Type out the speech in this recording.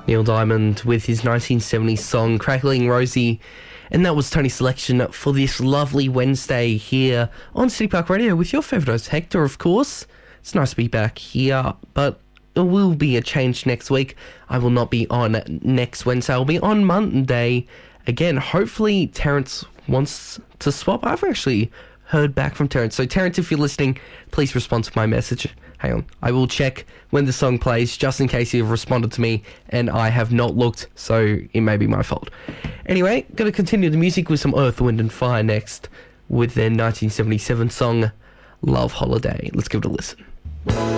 Neil Diamond with his 1970s song Crackling Rosie. And that was Tony's selection for this lovely Wednesday here on City Park Radio with your favourite host, Hector, of course. It's nice to be back here, but there will be a change next week. I will not be on next Wednesday. I'll be on Monday. Again, hopefully Terence wants to swap. I haven't actually heard back from Terence. So Terence, if you're listening, please respond to my message. Hang on. I will check when the song plays, just in case you've responded to me and I have not looked, so it may be my fault. Anyway, going to continue the music with some Earth, Wind and Fire next with their 1977 song, Love Holiday. Let's give it a listen.